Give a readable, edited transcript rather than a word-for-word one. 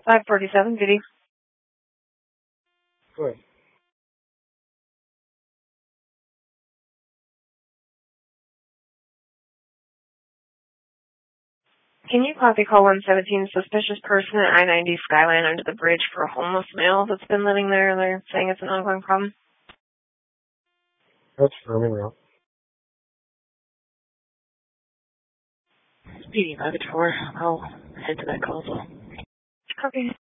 547, Goody. Go ahead. Can you copy call 117, suspicious person at I-90 Skyline under the bridge for a homeless male that's been living there? They're saying it's an ongoing problem. That's firming route. Speedy by the tour. I'll head to that call as well. Copy.